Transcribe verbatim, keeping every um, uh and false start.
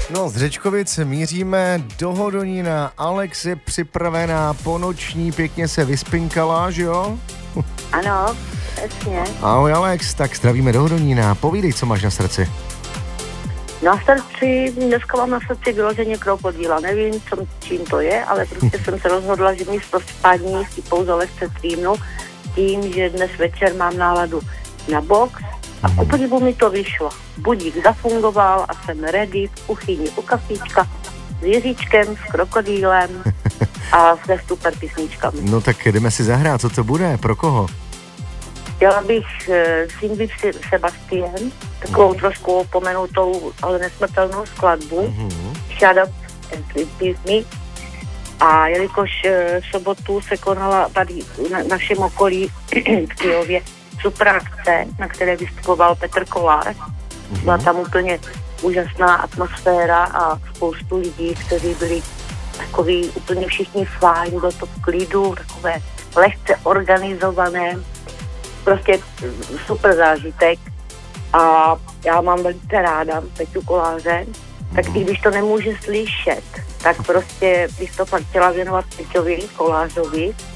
No, z Řečkovic míříme do Hodonína. Alex je připravená po noční, pěkně se vyspinkala, že jo? Ano, přesně. Ahoj Alex, tak zdravíme do Hodonína. Povídej, co máš na srdci. Na srdci, dneska mám na srdci vyloženě krokodýla. Nevím, co, čím to je, ale prostě jsem se rozhodla, že místo spaní si pouze lehce streamnu tím, že dnes večer mám náladu na box a ku podivu mi to vyšlo. Budík zafungoval a jsem ready v kuchyni u kafíčka s Jiříčkem, s krokodýlem a se super písničkami. No tak jdeme si zahrát, co to bude, pro koho? Chtěla bych uh, Cindy Sebastian, takovou trošku opomenutou, ale nesmrtelnou skladbu. Mm-hmm. Shut Up and Sleep With Me. A jelikož uh, v sobotu se konala tady na našem okolí v Kyjově super akce, na které vystupoval Petr Kolář. Mm-hmm. Byla tam úplně úžasná atmosféra a spoustu lidí, kteří byli takový úplně všichni fajn, bylo to v klidu, takové lehce organizované. Prostě super zážitek a já mám velice ráda Peťu Koláře, tak i když to nemůže slyšet, tak prostě bych to fakt chtěla věnovat Peťovi Kolářovi